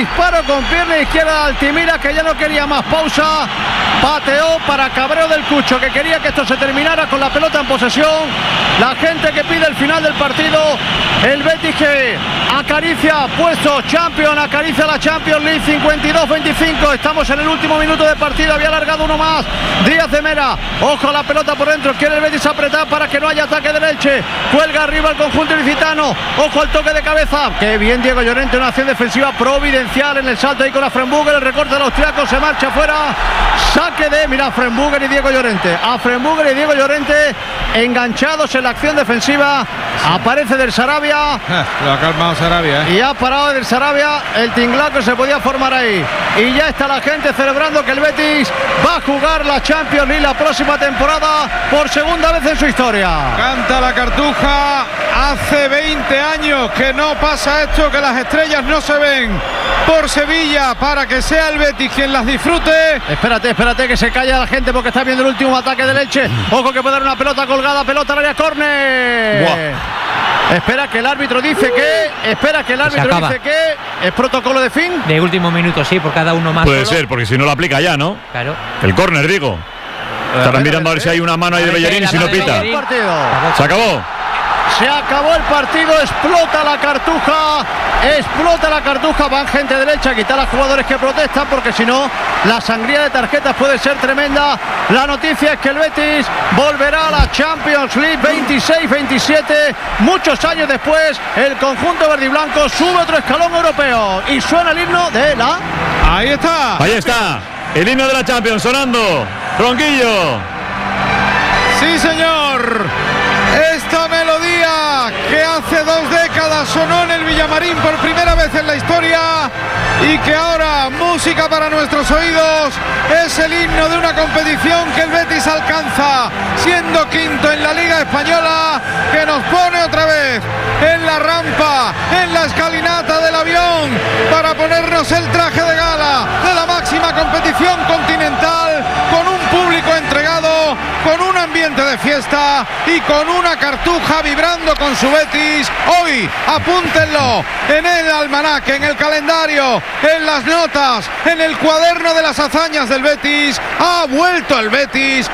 disparo con pierna izquierda de Altimira, que ya no quería más pausa. Pateó para cabreo del Cucho, que quería que esto se terminara con la pelota en posesión. La gente que pide el final del partido. El Betis que acaricia puestos Champions, acaricia la Champions League. 52-25, estamos en el último minuto de partido. Había alargado uno más Díaz de Mera. Ojo a la pelota por dentro, quiere el Betis apretar para que no haya ataque del Elche. Cuelga arriba el conjunto ilicitano. Ojo al toque de cabeza. Qué bien Diego Llorente, una acción defensiva providencial en el salto ahí con Afrenbuger. El recorte de los austriaco, se marcha fuera. Saque de, mira, Afrenbuger y Diego Llorente. Afrenbuger y Diego Llorente enganchados en la acción defensiva. Aparece del Sarabia. Lo ha calmado Sarabia, Y ha parado del Sarabia el tinglaco que se podía formar ahí. Y ya está la gente celebrando que el Betis va a jugar la Champions League la próxima temporada por segunda vez en su historia. Canta la Cartuja. Hace 20 años que no pasa esto, que las estrellas no se ven por Sevilla para que sea el Betis quien las disfrute. Espérate que se calla la gente porque está viendo el último ataque del Elche. Ojo que puede dar una pelota colgada, pelota al área, córner. Espera que el árbitro dice que es protocolo de fin. De último minuto, sí, por cada uno más. Puede ser, porque si no lo aplica ya, ¿no? Claro. El córner, digo. Estarán mirando a ver si hay una mano ahí de Bellerín y si no pita. Se acabó. Se acabó el partido, explota la Cartuja, van gente derecha a quitar a jugadores que protestan porque si no la sangría de tarjetas puede ser tremenda. La noticia es que el Betis volverá a la Champions League 26-27, muchos años después el conjunto verde y blanco sube otro escalón europeo y suena el himno de la... Ahí está, el himno de la Champions sonando. Ronquillo. Sí, señor. Esta melodía que hace 2 décadas sonó en el Villamarín por primera vez en la historia y que ahora, música para nuestros oídos, es el himno de una competición que el Betis alcanza, siendo quinto en la Liga Española, que nos pone otra vez en la rampa, en la escalinata del avión, para ponernos el traje de gala de la máxima competición continental, con un público entregado, con un ambiente de fiesta y con una Cartuja vibrando con su Betis. Hoy, apúntenlo en el almanaque, en el calendario, en las notas, en el cuaderno de las hazañas del Betis. Ha vuelto el Betis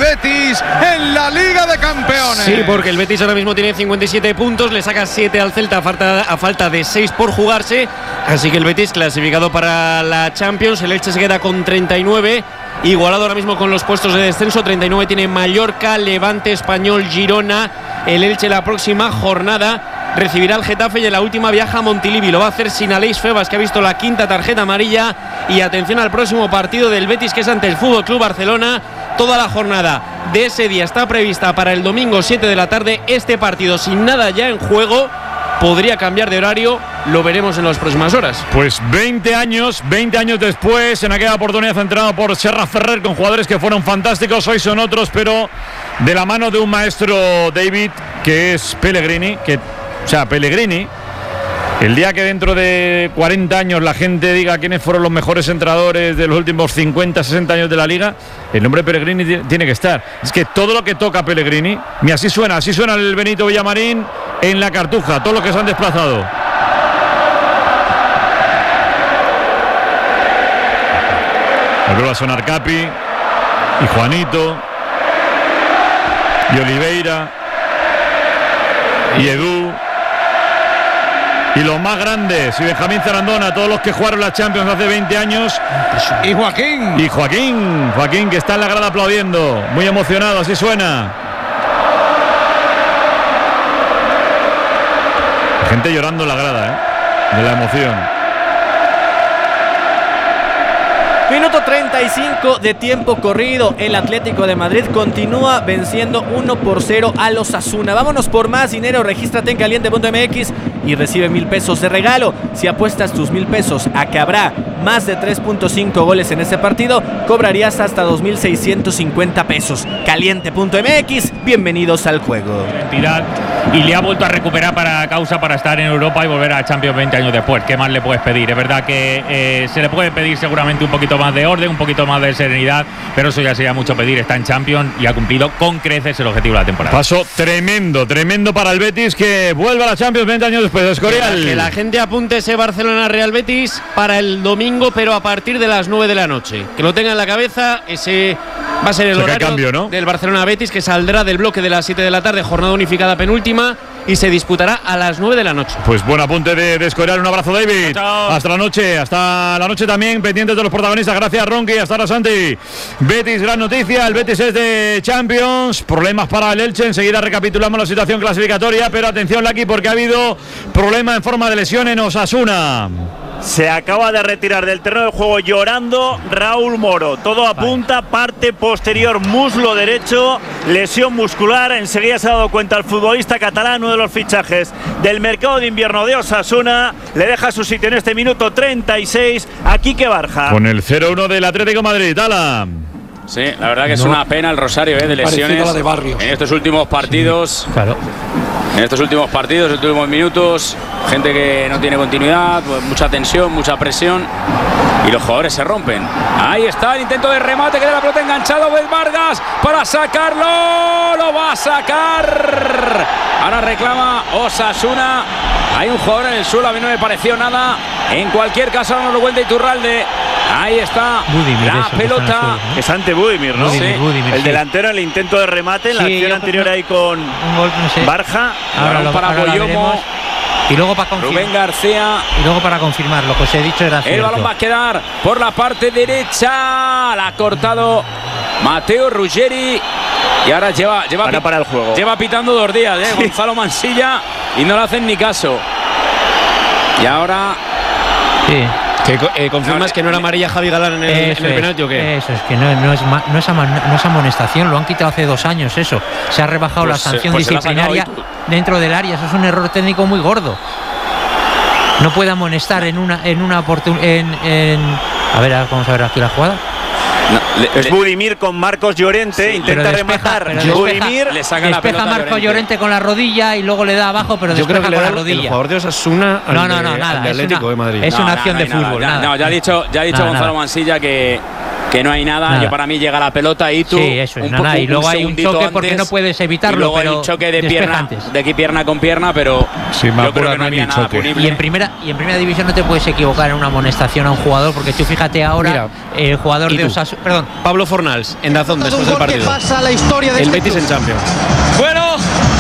en la Liga de Campeones. Sí, porque el Betis ahora mismo tiene 57 puntos, le saca 7 al Celta a falta de 6 por jugarse. Así que el Betis clasificado para la Champions. El Elche se queda con 39. Igualado ahora mismo con los puestos de descenso. 39 tiene Mallorca, Levante, Español, Girona. El Elche la próxima jornada recibirá al Getafe y en la última viaja a Montilivi. Lo va a hacer sin Aleix Febas, que ha visto la 5ª tarjeta amarilla. Y atención al próximo partido del Betis, que es ante el Fútbol Club Barcelona. Toda la jornada de ese día está prevista para el domingo 7 de la tarde. Este partido sin nada ya en juego podría cambiar de horario, lo veremos en las próximas horas. Pues 20 años después, en aquella oportunidad entrenado por Serra Ferrer con jugadores que fueron fantásticos, hoy son otros, pero de la mano de un maestro, David, que es Pellegrini, Pellegrini, el día que dentro de 40 años la gente diga quiénes fueron los mejores entrenadores de los últimos 50, 60 años de la Liga, el nombre Pellegrini tiene que estar. Es que todo lo que toca Pellegrini, y así suena el Benito Villamarín en la Cartuja, todos los que se han desplazado. Aquí va a sonar Capi y Juanito y Oliveira y Edu y los más grandes, y Benjamín Zarandona, todos los que jugaron la Champions hace 20 años. Y Joaquín, que está en la grada aplaudiendo, muy emocionado, así suena. Gente llorando en la grada, de la emoción. Minuto 35 de tiempo corrido. El Atlético de Madrid continúa venciendo 1-0 a los Osasuna. Vámonos por más dinero. Regístrate en caliente.mx y recibe 1,000 pesos de regalo. Si apuestas tus 1,000 pesos a que habrá más de 3.5 goles en ese partido, cobrarías hasta 2,650 pesos. Caliente.mx, bienvenidos al juego. Tirar y le ha vuelto a recuperar para causa para estar en Europa y volver a Champions 20 años después. ¿Qué más le puedes pedir? Es verdad que se le puede pedir seguramente un poquito más de orden, un poquito más de serenidad, pero eso ya sería mucho pedir. Está en Champions y ha cumplido con creces el objetivo de la temporada. Paso tremendo para el Betis, que vuelve a la Champions 20 años después. Escorial. Que la gente apunte ese Barcelona-Real Betis para el domingo, pero a partir de las 9 de la noche. Que lo tenga en la cabeza, ese va a ser el horario cambio, ¿no? del Barcelona-Betis, que saldrá del bloque de las 7 de la tarde, jornada unificada penúltima, y se disputará a las 9 de la noche. Pues buen apunte de Escorial. Un abrazo, David. Chao. Hasta la noche también, pendientes de los protagonistas. Gracias, Ronqui. Hasta ahora, Santi. Betis, gran noticia. El Betis es de Champions. Problemas para el Elche. Enseguida recapitulamos la situación clasificatoria, pero atención, Laki, porque ha habido problema en forma de lesión en Osasuna. Se acaba de retirar del terreno de juego llorando Raúl Moro. Todo apunta, parte posterior, muslo derecho, lesión muscular. Enseguida se ha dado cuenta el futbolista catalán, uno de los fichajes del mercado de invierno de Osasuna. Le deja su sitio en este minuto 36 a Quique Barja. Con el 0-1 del Atlético de Madrid. Ala. Sí, la verdad que es una pena el rosario de lesiones la de Barrio. en estos últimos partidos. Sí, claro. En estos últimos partidos, en estos últimos minutos, gente que no tiene continuidad, pues mucha tensión, mucha presión y los jugadores se rompen. Ahí está el intento de remate, queda la pelota enganchada de Vargas para sacarlo, lo va a sacar. Ahora reclama Osasuna. Hay un jugador en el suelo, a mí no me pareció nada. En cualquier caso, ahora nos lo cuenta Iturralde. Ahí está Budimir, la pelota. suelo, ¿no? Es ante Budimir, ¿no? Budimir, el sí. delantero, el intento de remate en la Sí, acción yo anterior creo ahí con un gol, no sé. Barja. Para Boyomo. veremos. Y luego para Rubén confirmar. García. Y luego para confirmar lo que os he dicho era El cierto. balón va a quedar por la parte derecha. La ha cortado Mateo Ruggeri. Y ahora lleva para el juego. Lleva pitando 2 días, Sí. Gonzalo Mansilla. Y no le hacen ni caso. Y ahora. Sí. Que confirmas que no era amarilla Javi Galán en el penalti, ¿o qué? Eso es que no es amonestación, lo han quitado hace 2 años eso. Se ha rebajado la sanción pues se la ha sacado disciplinaria dentro del área, eso es un error técnico muy gordo. No puede amonestar en una oportunidad. A ver, vamos a ver aquí la jugada. Es Budimir con Marcos Llorente, intenta rematar. Budimir le saca la despeja pelota a Marco Llorente con la rodilla y luego le da abajo, pero Yo creo despeja que le con da la rodilla. el jugador de Osasuna al nada. de Atlético de Madrid. Es una acción de fútbol. Nada. No, ya ha dicho Gonzalo Mansilla que no hay nada. Nada. Yo para mí llega la pelota y tú. Sí, eso es nada. Y luego hay un choque porque no puedes evitarlo. Y luego pero hay un choque de despeja pierna, antes. de pierna con pierna, pero Sí, me yo apura, creo que no no hay había ni nada choque. punible. Y en primera división no te puedes equivocar en una amonestación a un jugador, porque tú fíjate ahora, Mira, el jugador ¿y de tú? Osasuna, perdón, Pablo Fornals, en Dazón, después del partido. Pasa la historia de El este Betis club. en Champions. Bueno,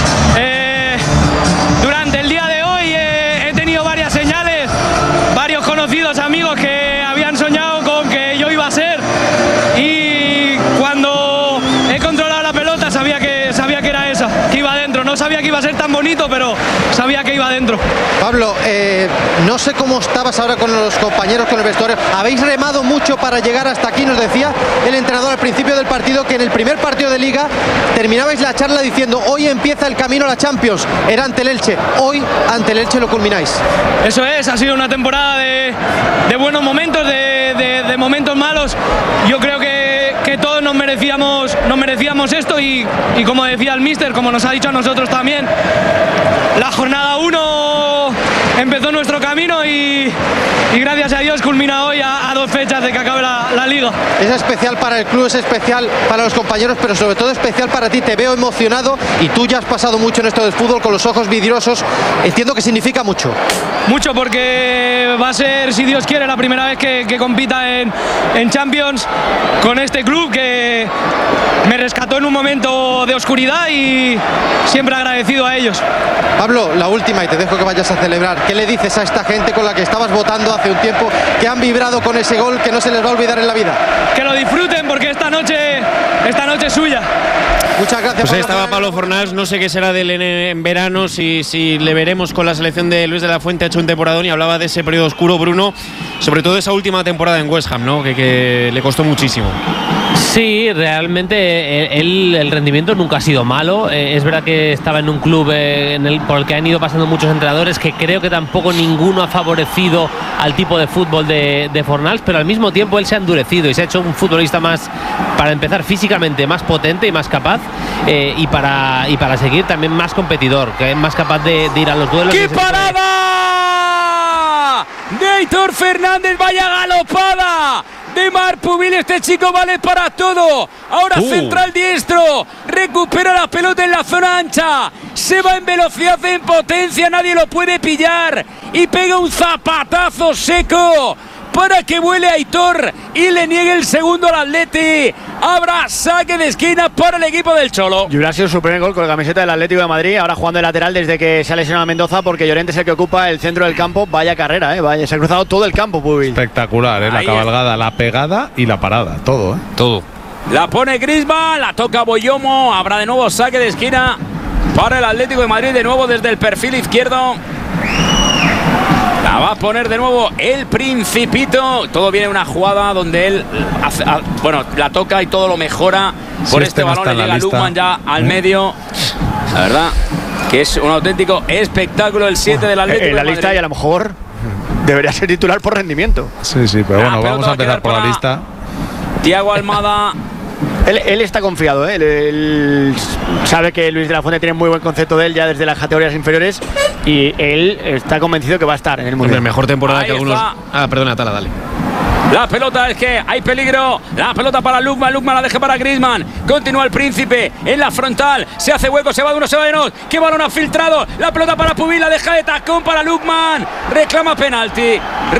durante el día de hoy he tenido varias señales, varios conocidos amigos que habían soñado con que yo iba a ser, y cuando he controlado la pelota sabía que era esa, que iba adentro. No sabía que iba a ser tan bonito, pero sabía que iba adentro. Pablo, no sé cómo estabas ahora con los compañeros, con el vestuario. Habéis remado mucho para llegar hasta aquí. Nos decía el entrenador al principio del partido que en el primer partido de Liga terminabais la charla diciendo: hoy empieza el camino a la Champions. Era ante el Elche. Hoy ante el Elche lo culmináis. Eso es, ha sido una temporada de buenos momentos, de momentos malos. Yo creo que todos nos merecíamos esto, y como decía el míster, como nos ha dicho a nosotros también, la jornada 1 empezó nuestro camino y gracias a Dios culmina hoy a 2 fechas de que acabe la Liga. Es especial para el club, es especial para los compañeros, pero sobre todo especial para ti. Te veo emocionado y tú ya has pasado mucho en esto del fútbol con los ojos vidriosos. Entiendo que significa mucho. Mucho, porque va a ser, si Dios quiere, la primera vez que compita en Champions con este club que me rescató en un momento de oscuridad, y siempre agradecido a ellos. Pablo, la última, y te dejo que vayas a celebrar. ¿Qué le dices a esta gente con la que estabas votando hace un tiempo, que han vibrado con ese gol que no se les va a olvidar en la vida? Que lo disfruten, porque esta noche es suya. Muchas gracias. Pues ahí estaba Pablo Fornals. No sé qué será de él en verano, si le veremos con la selección de Luis de la Fuente. Ha hecho un temporadón y hablaba de ese periodo oscuro, Bruno, sobre todo esa última temporada en West Ham, ¿no? Que le costó muchísimo. Sí, realmente el rendimiento nunca ha sido malo. Es verdad que estaba en un club por el que han ido pasando muchos entrenadores, que creo que tampoco ninguno ha favorecido al tipo de fútbol de Fornals, pero al mismo tiempo él se ha endurecido y se ha hecho un futbolista más, para empezar, físicamente más potente y más capaz, y para seguir también más competidor, que es más capaz de ir a los duelos. ¡Qué parada! De Aitor Fernández, vaya galopada de Marc Pubil, este chico vale para todo. Ahora central diestro, recupera la pelota en la zona ancha, se va en velocidad, en potencia, nadie lo puede pillar y pega un zapatazo seco para que vuele Aitor y le niegue el segundo al Atleti. Habrá saque de esquina para el equipo del Cholo. Y hubiera sido su primer gol con la camiseta del Atlético de Madrid, ahora jugando de lateral desde que se ha lesionado a Mendoza, porque Llorente es el que ocupa el centro del campo. Vaya carrera, vaya, se ha cruzado todo el campo, Pubil. Espectacular, la cabalgada, la pegada y la parada, todo, Todo. La pone Griezmann, la toca Boyomo, habrá de nuevo saque de esquina para el Atlético de Madrid, de nuevo desde el perfil izquierdo. La va a poner de nuevo el Principito. Todo viene una jugada donde él la toca y todo lo mejora. Por este balón le llega Lukman ya al medio. La verdad que es un auténtico espectáculo el 7 del Atlético de Madrid. En la lista, y a lo mejor debería ser titular por rendimiento. Sí, pero bueno, vamos a empezar por la lista. Thiago Almada. Él está confiado, él sabe que Luis de la Fuente tiene muy buen concepto de él ya desde las categorías inferiores, y él está convencido que va a estar en el Mundial. Mejor temporada que algunos. Perdona, Tala, dale. La pelota, es que hay peligro. La pelota para Lukman, Lukman la deja para Griezmann. Continúa el Príncipe en la frontal. Se hace hueco, se va de uno, se va de dos. ¡Qué balón ha filtrado! La pelota para Pubil, la deja de tacón para Lukman. Reclama penalti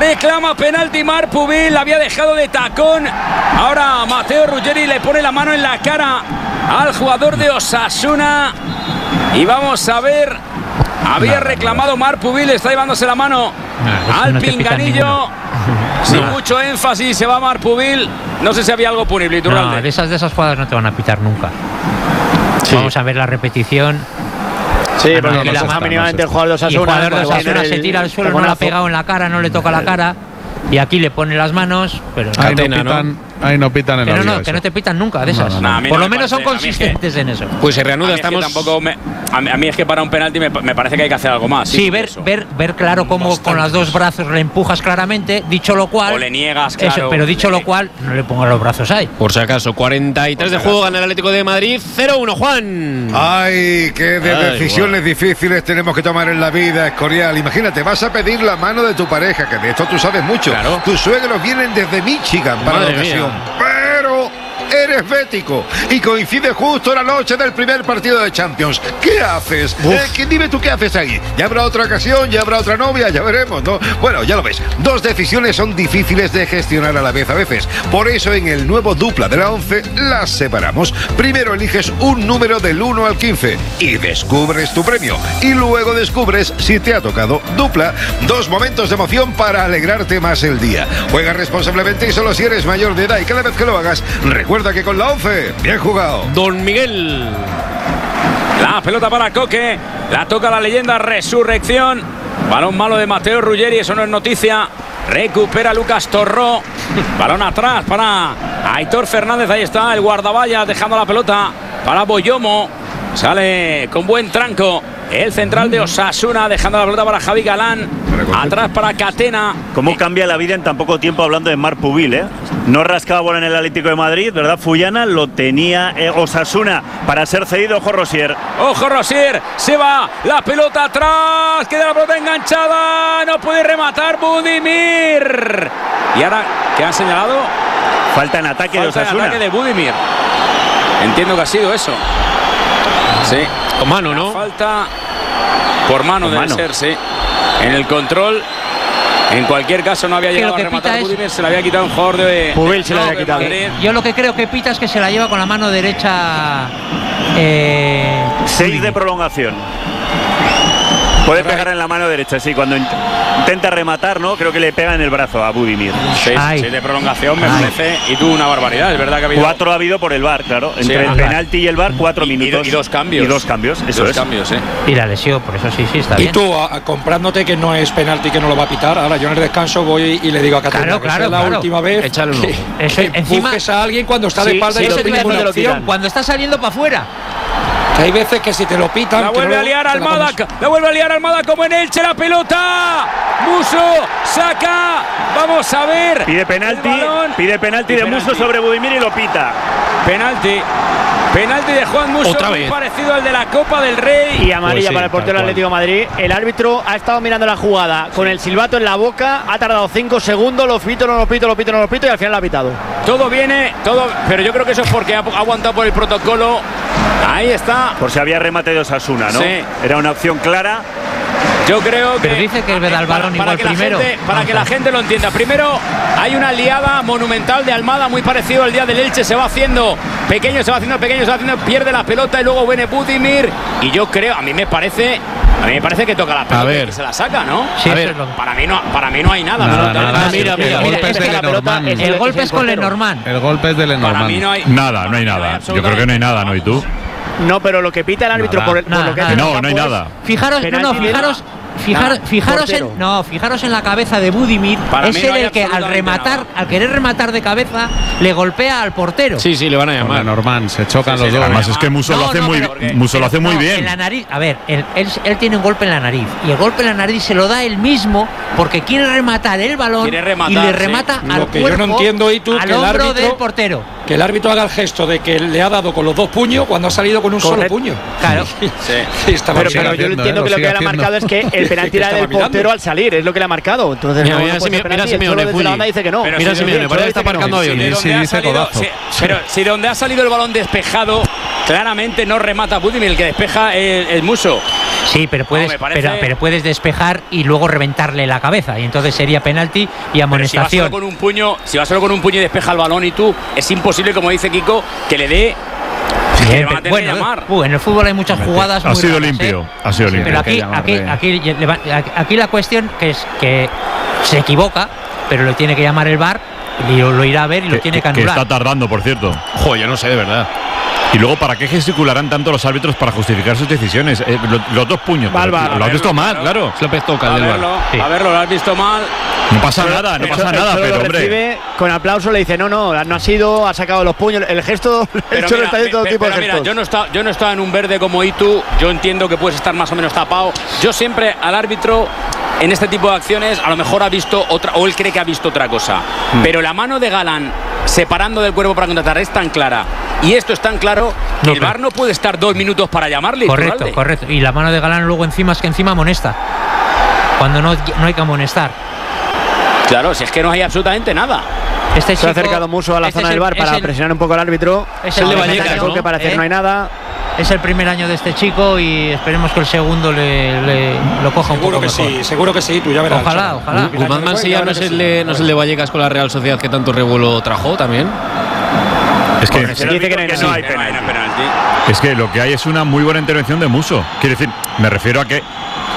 Marc Pubil, la había dejado de tacón. Ahora Matteo Ruggeri le pone la mano en la cara al jugador de Osasuna. Y vamos a ver. Había reclamado Marc Pubil, está llevándose la mano al pinganillo. Sin mucho énfasis se va Marc Pubil. No sé si había algo punible, Iturralde. No, de esas jugadas no te van a pitar nunca. Vamos a ver la repetición. Sí, pero no se mínimamente el jugador de Osasuna. El jugador de Osasuna se tira al suelo, no le ha pegado en la cara, no le toca la cara. Y aquí le pone las manos, pero ahí no pitan en la liga. Que no te pitan nunca de esas. Por lo menos son consistentes en eso. Pues se reanuda, estamos. A mí es que para un penalti me parece que hay que hacer algo más. Sí, ver claro cómo con los dos brazos le empujas claramente, dicho lo cual. O le niegas, claro. Eso, pero dicho lo cual, no le pongas los brazos ahí. Por si acaso, 43 de juego, gana el Atlético de Madrid, 0-1, Juan. Ay, qué decisiones difíciles tenemos que tomar en la vida, Escorial. Imagínate, vas a pedir la mano de tu pareja, que de esto tú sabes mucho. Claro. Tus suegros vienen desde Michigan para la ocasión. Pero eres bético y coincide justo la noche del primer partido de Champions. ¿Qué haces? Dime tú qué haces ahí. Ya habrá otra ocasión, ya habrá otra novia, ya veremos, ¿no? Bueno, ya lo ves. Dos decisiones son difíciles de gestionar a la vez a veces. Por eso en el nuevo dupla de la 11 las separamos. Primero eliges un número del 1 al 15 y descubres tu premio. Y luego descubres si te ha tocado dupla. Dos momentos de emoción para alegrarte más el día. Juega responsablemente y solo si eres mayor de edad, y cada vez que lo hagas, recuerda que con la 11, bien jugado. Don Miguel. La pelota para Coque, la toca la leyenda Resurrección. Balón malo de Matteo Ruggeri, eso no es noticia. Recupera Lucas Torró. Balón atrás para Aitor Fernández, ahí está el guardaballas dejando la pelota para Boyomo. Sale con buen tranco el central de Osasuna, dejando la pelota para Javi Galán. Atrás para Catena. ¿Cómo cambia la vida en tan poco tiempo hablando de Marc Pubil, eh? No rascaba bola en el Atlético de Madrid, ¿verdad? Fullana lo tenía Osasuna para ser cedido. Ojo Rosier. Ojo Rosier, se va la pelota atrás, queda la pelota enganchada, no puede rematar Budimir. Y ahora, ¿qué han señalado? Falta en ataque de Osasuna. Falta en ataque de Budimir. Entiendo que ha sido eso. Sí. Con mano, ¿no? Falta por mano debe ser, sí. En el control. En cualquier caso no había llegado a rematar Budimir, se la había quitado un jugador de Pubil, se la había quitado. Yo lo que creo que pita es que se la lleva con la mano derecha. 6 de prolongación. Puede pegar en la mano derecha, sí, cuando intenta rematar, ¿no? Creo que le pega en el brazo a Budimir. 6 de prolongación me parece, y tú una barbaridad, es verdad que ha habido 4 ha habido por el VAR, claro, entre el penalti y el VAR 4 minutos. Y 2 cambios. Y 2 cambios, eso es. Y la lesión, por eso sí, está y bien. Y tú, comprándote que no es penalti, que no lo va a pitar, ahora yo en el descanso voy y le digo a Caterina que es la última vez que empujes a alguien cuando está de espalda y no tiene ninguna opción. Cuando está saliendo para afuera. Que hay veces que si te lo pitan. La vuelve a liar Almada como en Elche, la pelota. Muso saca. Vamos a ver. Pide penalti de Muso sobre Budimir y lo pita. Penalti de Juan Muso, muy parecido al de la Copa del Rey. Y amarilla para el portero del Atlético de Madrid. El árbitro ha estado mirando la jugada con el silbato en la boca, ha tardado 5 segundos, lo pito y al final lo ha pitado. Todo viene, pero yo creo que eso es porque ha aguantado por el protocolo. Ahí está. Por si había remate de Osasuna, ¿no? Sí. Era una opción clara. Yo creo que. Pero dice que da el balón igual primero. Para que la gente lo entienda. Primero, hay una liada monumental de Almada, muy parecido al día del Elche. Se va haciendo pequeño, pierde la pelota y luego viene Budimir. Y yo creo, a mí me parece que toca la pelota y se la saca, ¿no? Sí, a ver, para mí no hay nada. Mira, el golpe es con Lenormand. El golpe es de Lenormand. Para mí no hay nada. Yo creo que no hay nada, ¿no? ¿Y tú? No, pero lo que pita el árbitro por lo que no hay nada. Fijaros en la cabeza de Budimir. Es el que al querer rematar de cabeza le golpea al portero. Sí, le van a llamar. Lenormand, se chocan los dos. Además es que Muso lo hace muy bien. En la nariz, a ver, él tiene un golpe en la nariz y el golpe en la nariz se lo da él mismo porque quiere rematar el balón y le remata al cuerpo, yo no entiendo, al hombro del portero. Que el árbitro haga el gesto de que le ha dado con los 2 puños cuando ha salido con un solo puño. Claro. Pero yo entiendo que lo que le ha marcado es que el penalti era del portero al salir, es lo que le ha marcado. Entonces, mira Simeone, desde la banda dice que no. Mira Simeone, parece que está aparcando aviones. Pero si donde ha salido el balón despejado, claramente no remata Budimir, el que despeja el Muso. Sí, pero puedes despejar y luego reventarle la cabeza y entonces sería penalti y amonestación. Si va solo con un puño y despeja el balón y tú, es imposible, como dice Kiko, que le dé. En el fútbol hay muchas jugadas. Ha sido limpio. Pero aquí la cuestión que es que se equivoca, pero lo tiene que llamar el VAR y lo irá a ver y lo tiene que anular. Que está tardando, por cierto. Yo no sé, de verdad. Y luego, ¿para qué gesticularán tanto los árbitros para justificar sus decisiones? Los 2 puños. Lo has visto mal, claro. Se lo toca el del VAR. A verlo, lo has visto mal. No pasa nada, pero hombre. Recibe, con aplauso le dice, no ha sido, ha sacado los puños. El gesto, el Cholo está haciendo todo tipo de gestos. Yo no estaba en un verde como Itu. Yo entiendo que puedes estar más o menos tapado. Yo siempre al árbitro, en este tipo de acciones, a lo mejor ha visto otra, o él cree que ha visto otra cosa. Pero la mano de Galán separando del cuerpo para contratar es tan clara y esto es tan claro que el VAR no puede estar 2 minutos para llamarle. Correcto. Y la mano de Galán luego encima amonesta cuando no hay que amonestar. Claro, si es que no hay absolutamente nada. Se ha acercado Muso a la zona del VAR para presionar un poco al árbitro. Es el de Vallecas, ¿no? Que parece que no hay nada. Es el primer año de este chico y esperemos que el segundo lo coja un poco mejor. Seguro que sí, tú ya verás. Ojalá. Guzmán Mansilla no es el de Vallecas con la Real Sociedad que tanto revuelo trajo también. Es que dice que no hay penalti. Es que lo que hay es una muy buena intervención de Muso. Quiero decir, me refiero a que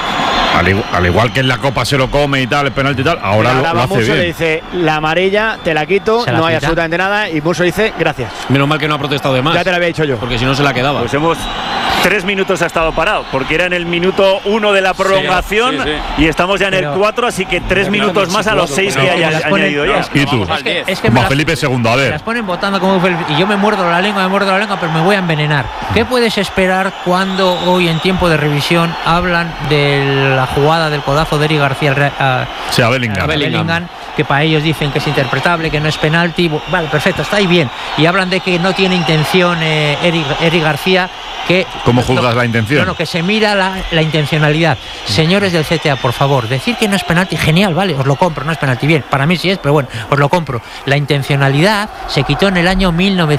al igual que en la Copa se lo come y tal, el penalti y tal, ahora lo hace Muso bien. Le dice, la amarilla, te la quito, no hay absolutamente nada, y Muso dice, gracias. Menos mal que no ha protestado de más. Ya te lo había dicho yo. Porque si no se la quedaba. Pues 3 minutos ha estado parado, porque era en el minuto 1 de la prolongación y estamos ya en el 4, así que 3 minutos más a los 6 que haya añadido ya. ¿Y tú? Es que Felipe II, a ver. Las ponen votando como y yo me muerdo la lengua, pero me voy a envenenar. ¿Qué puedes esperar cuando hoy en tiempo de revisión hablan de la jugada del codazo de Eric García a Bellingham, que para ellos dicen que es interpretable, que no es penalti? Vale, perfecto, está ahí bien. Y hablan de que no tiene intención Eric García. ¿Cómo juzgas la intención? Que se mira la intencionalidad. Señores del CTA, por favor, decir que no es penalti, genial, vale, os lo compro, no es penalti, bien, para mí sí es, pero bueno, os lo compro. La intencionalidad se quitó en el año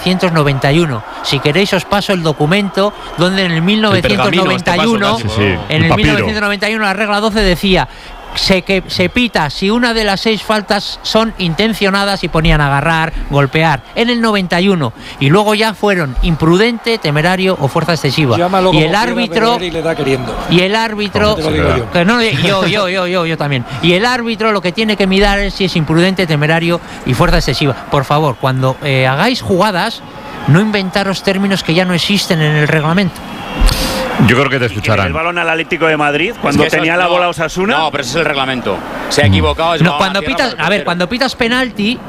1991. Si queréis os paso el documento donde en el 1991, la regla 12 decía se pita si una de las 6 faltas son intencionadas y ponían agarrar, golpear en el 91, y luego ya fueron imprudente, temerario o fuerza excesiva. Llámalo Y el como árbitro y le da queriendo. y el árbitro Te lo digo yo. que no, yo también. Y el árbitro lo que tiene que mirar es si es imprudente, temerario y fuerza excesiva. Por favor, cuando hagáis jugadas, no inventaros términos que ya no existen en el reglamento. Yo creo que te escucharán. El balón al Atlético de Madrid cuando tenía la bola Osasuna. No, pero ese es el reglamento. Se ha equivocado. No, cuando pitas penalti,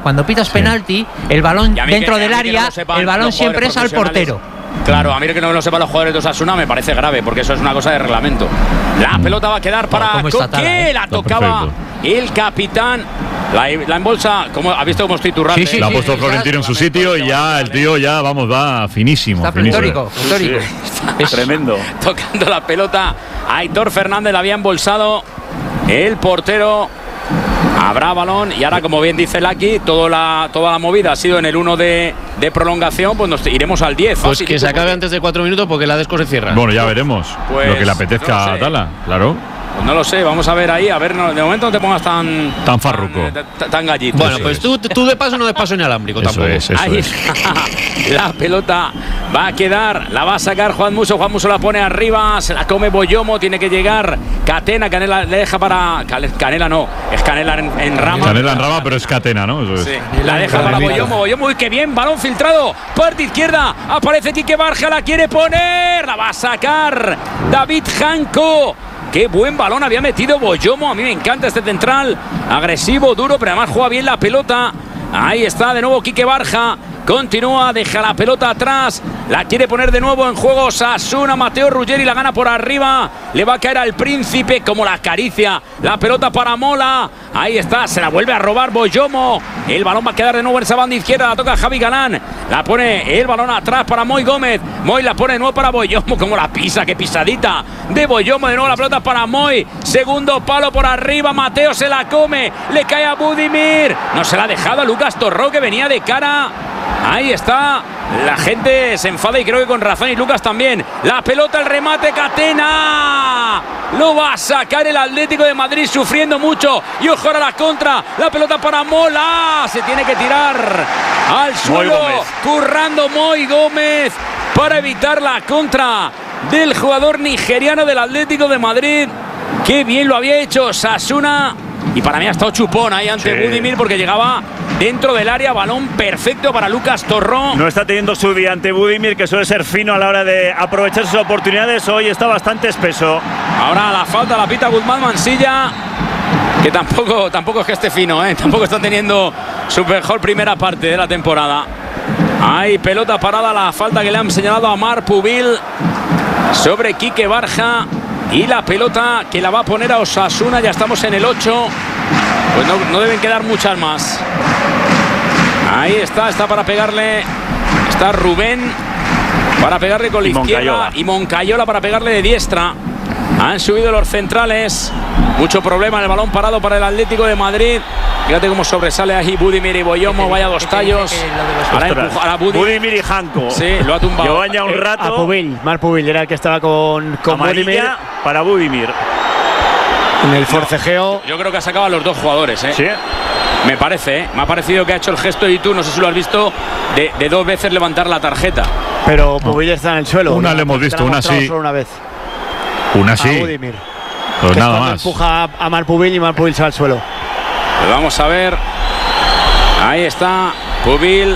el balón dentro del área, el balón siempre es al portero. Claro, a mí que no lo sepan los jugadores de Osasuna me parece grave, porque eso es una cosa de reglamento. La pelota va a quedar para Coque, la tocaba el capitán. La embolsa, ¿ha visto cómo estoy turrando? La ha puesto Florentino en su sitio y ya el tío va finísimo. Está pletórico. Es tremendo. Tocando la pelota, Aitor Fernández la había embolsado el portero. Habrá balón y ahora, como bien dice Laki, toda la movida ha sido en el 1 de prolongación, pues nos iremos al 10. Pues que se acabe antes de 4 minutos porque la Desco se cierra. Bueno, ya veremos lo que le apetezca a Tala, claro. Pues no lo sé, vamos a ver ahí, de momento no te pongas tan farruco, tan gallito. Bueno, pues tú de paso no de paso inalámbrico tampoco. Eso ahí es. La pelota va a quedar, la va a sacar Juan Musso la pone arriba, se la come Boyomo, tiene que llegar Catena le deja para Canela, no, es Canela en rama. Canela en rama, pero es Catena, ¿no? Eso es. Sí, la deja para Boyomo, uy, qué bien, balón filtrado, parte izquierda, aparece Quique Barja, la quiere poner, la va a sacar David Janco. Qué buen balón había metido Boyomo. A mí me encanta este central. Agresivo, duro, pero además juega bien la pelota. Ahí está de nuevo Quique Barja. Continúa, deja la pelota atrás. La quiere poner de nuevo en juego Osasuna. Mateo Ruggeri la gana por arriba. Le va a caer al Príncipe como la acaricia. La pelota para Mola. Ahí está, se la vuelve a robar Boyomo. El balón va a quedar de nuevo en esa banda izquierda. La toca Javi Galán. La pone el balón atrás para Moy Gómez. Moy la pone de nuevo para Boyomo. Como la pisa, qué pisadita de Boyomo. De nuevo la pelota para Moy. Segundo palo por arriba. Mateo se la come. Le cae a Budimir. No se la ha dejado a Lucas Torró, que venía de cara. Ahí está. La gente se enfada y creo que con razón, y Lucas también. La pelota, el remate, Catena. Lo va a sacar el Atlético de Madrid sufriendo mucho. Y ojo ahora la contra. La pelota para Mola. Se tiene que tirar al suelo. Currando Moy Gómez para evitar la contra del jugador nigeriano del Atlético de Madrid. Qué bien lo había hecho Osasuna. Y para mí ha estado chupón ahí ante Budimir, porque llegaba dentro del área, balón perfecto para Lucas Torró. No está teniendo su día ante Budimir, que suele ser fino a la hora de aprovechar sus oportunidades. Hoy está bastante espeso. Ahora la falta la pita Guzmán Mansilla, que tampoco es que esté fino, tampoco está teniendo su mejor primera parte de la temporada. Hay pelota parada, la falta que le han señalado a Marc Pubil sobre Quique Barja. Y la pelota que la va a poner a Osasuna, ya estamos en el 8. Pues no deben quedar muchas más. Ahí está para pegarle. Está Rubén para pegarle con la izquierda. Y Moncayola para pegarle de diestra. Han subido los centrales. Mucho problema en el balón parado para el Atlético de Madrid. Fíjate cómo sobresale ahí Budimir y Boyomo. Vaya dos tallos. Ahora empuja a Budimir y Janco. Sí, lo ha tumbado. Llevan ya un rato. A Pubil, Marc Pubil era el que estaba con Budimir. Para Budimir. En el forcejeo. Yo creo que ha sacado a los dos jugadores, Sí. Me parece, me ha parecido que ha hecho el gesto, y tú, no sé si lo has visto, de 2 veces levantar la tarjeta. Pero Pubil está en el suelo. Una le hemos visto, una sí. Solo una vez. Una sí. Pues nada más. Empuja a Marc Pubil y Marc Pubil se va al suelo. Pues vamos a ver. Ahí está Pubil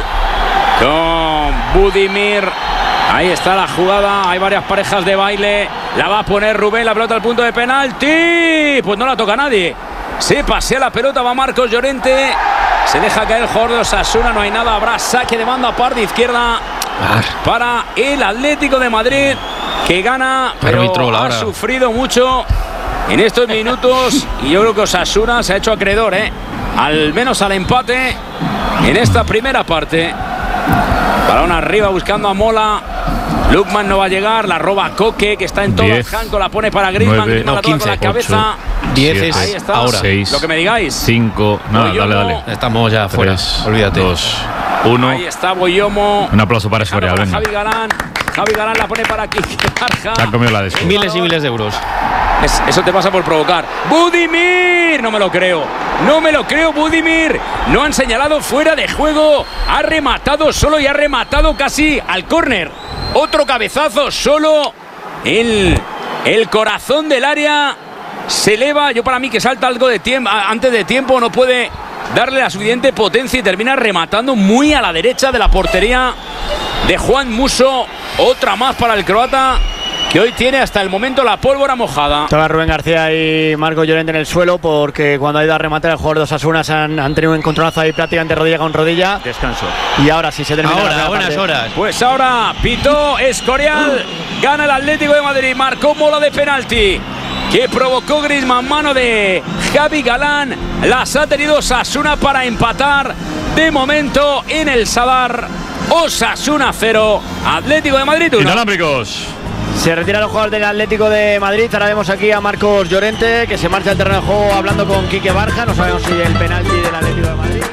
con Budimir. Ahí está la jugada. Hay varias parejas de baile. La va a poner Rubén. La pelota al punto de penalti. Pues no la toca nadie. Se pasea la pelota. Va Marcos Llorente. Se deja caer el jugador de Osasuna. No hay nada. Habrá saque de banda, parte izquierda para el Atlético de Madrid, que gana, pero ha sufrido mucho en estos minutos. Y yo creo que Osasuna se ha hecho acreedor, al menos al empate en esta primera parte. Balón arriba buscando a Mola. Lukman no va a llegar, la roba Coque, que está en todo. Janco la pone para Griezmann, 9, la 15, con la cabeza. 10 ahí está. Ahora 6, lo que me digáis. 5, nada, dale. Estamos ya fuera. 3, olvídate. 2, 1. Ahí está Boyomo. Un aplauso para Escorial, venga. Javi Galán. Javi Galán la pone para Quique Barja. Se ha comido la de miles y miles de euros. Eso te pasa por provocar. ¡Budimir! No me lo creo. No me lo creo, Budimir. No han señalado fuera de juego. Ha rematado solo y ha rematado casi al córner. Otro cabezazo solo. El corazón del área se eleva. Yo para mí que salta algo de tiempo, antes de tiempo, no puede darle la suficiente potencia y termina rematando muy a la derecha de la portería de Juan Musso. Otra más para el croata, que hoy tiene hasta el momento la pólvora mojada. Estaba Rubén García y Marco Llorente en el suelo, porque cuando ha ido a rematar el jugador de Osasuna han tenido un encontronazo ahí prácticamente rodilla con rodilla. Descanso. Y ahora sí se termina. Ahora, buenas horas. Pues ahora pitó Escorial, gana el Atlético de Madrid, marcó bola de penalti que provocó Griezmann, mano de Javi Galán. Las ha tenido Osasuna para empatar de momento en el Sadar. Osasuna 0, Atlético de Madrid 1. Inalámbricos. Se retira los jugadores del Atlético de Madrid. Ahora vemos aquí a Marcos Llorente, que se marcha al terreno de juego hablando con Quique Barja. No sabemos si el penalti del Atlético de Madrid.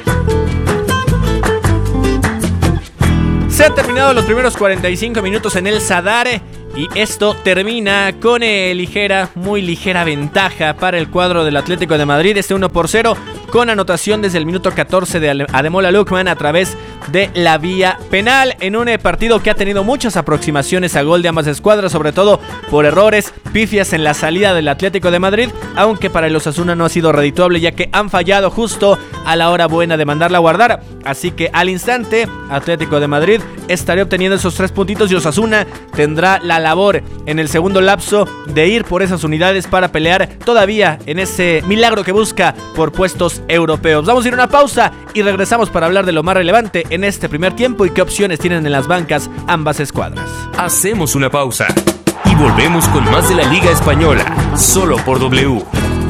Se han terminado los primeros 45 minutos en el Sadar y esto termina con muy ligera ventaja para el cuadro del Atlético de Madrid. 1-0 con anotación desde el minuto 14 de Ademola Lookman a través de la vía penal, en un partido que ha tenido muchas aproximaciones a gol de ambas escuadras, sobre todo por errores, pifias en la salida del Atlético de Madrid, aunque para el Osasuna no ha sido redituable, ya que han fallado justo a la hora buena de mandarla a guardar. Así que al instante, Atlético de Madrid estaría obteniendo esos 3 puntitos y Osasuna tendrá la labor en el segundo lapso de ir por esas unidades para pelear todavía en ese milagro que busca por puestos europeos. Vamos a ir a una pausa y regresamos para hablar de lo más relevante en este primer tiempo y qué opciones tienen en las bancas ambas escuadras. Hacemos una pausa y volvemos con más de la Liga Española, solo por W.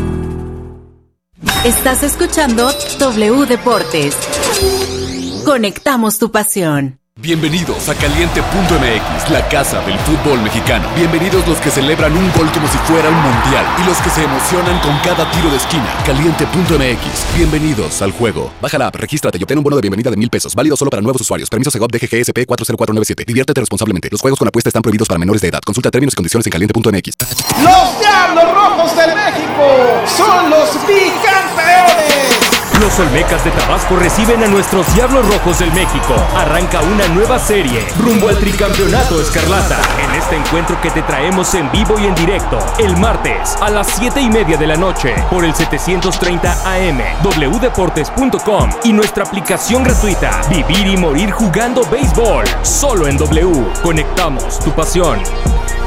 Estás escuchando W Deportes. Conectamos tu pasión. Bienvenidos a Caliente.mx, la casa del fútbol mexicano. Bienvenidos los que celebran un gol como si fuera un mundial y los que se emocionan con cada tiro de esquina. Caliente.mx, bienvenidos al juego. Baja la app, regístrate y obtén un bono de bienvenida de $1,000. Válido solo para nuevos usuarios. Permiso Segov DGGSP 40497. Diviértete responsablemente. Los juegos con apuesta están prohibidos para menores de edad. Consulta términos y condiciones en Caliente.mx. Los Diablos Rojos del México son los bicampeones. Los Olmecas de Tabasco reciben a nuestros Diablos Rojos del México. Arranca una nueva serie rumbo al tricampeonato escarlata. En este encuentro que te traemos en vivo y en directo el martes a las 7:30 de la noche por el 730 AM, wdeportes.com y nuestra aplicación gratuita. Vivir y morir jugando béisbol. Solo en W. Conectamos tu pasión.